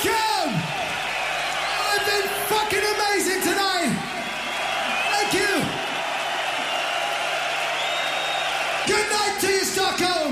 welcome! I've been fucking amazing tonight! Thank you! Good night to you, Stockholm!